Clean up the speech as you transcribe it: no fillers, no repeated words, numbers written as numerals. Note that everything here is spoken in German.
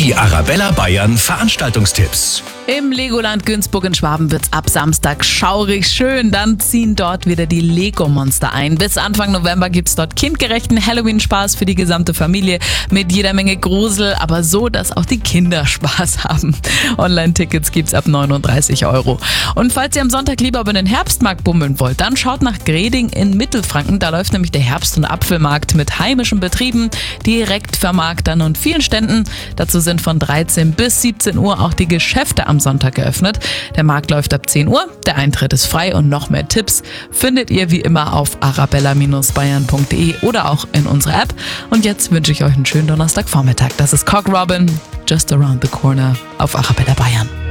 Die Arabella Bayern Veranstaltungstipps. Im Legoland Günzburg in Schwaben wird's ab Samstag schaurig schön. Dann ziehen dort wieder die Lego-Monster ein. Bis Anfang November gibt's dort kindgerechten Halloween-Spaß für die gesamte Familie mit jeder Menge Grusel, aber so, dass auch die Kinder Spaß haben. Online-Tickets gibt's ab 39 €. Und falls ihr am Sonntag lieber über den Herbstmarkt bummeln wollt, dann schaut nach Greding in Mittelfranken. Da läuft nämlich der Herbst- und Apfelmarkt mit heimischen Betrieben, Direktvermarktern und vielen Ständen. Dazu sind von 13 bis 17 Uhr auch die Geschäfte am Sonntag geöffnet. Der Markt läuft ab 10 Uhr, der Eintritt ist frei und noch mehr Tipps findet ihr wie immer auf arabella-bayern.de oder auch in unserer App. Und jetzt wünsche ich euch einen schönen Donnerstagvormittag. Das ist Cock Robin, Just Around the Corner auf Arabella Bayern.